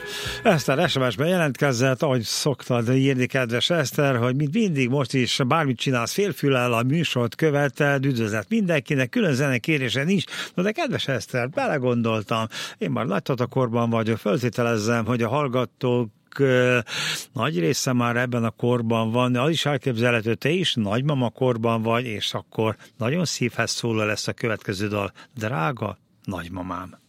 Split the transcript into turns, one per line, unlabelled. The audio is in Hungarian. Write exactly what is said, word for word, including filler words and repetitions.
Eszter es em es-ben jelentkezett, ahogy szoktad írni, kedves Eszter, hogy mint mindig most is bármit csinálsz félfüllel, a műsort követed, üdvözlet mindenkinek, külön zenekérése nincs. No, de kedves Eszter, belegondoltam, én már nagy tatakorban vagyok, föltételezem, hogy a hallgatók nagy része már ebben a korban van, az is elképzelhető, te is nagymama korban vagy, és akkor nagyon szívhez szóló lesz a következő dal. Drága nagymamám.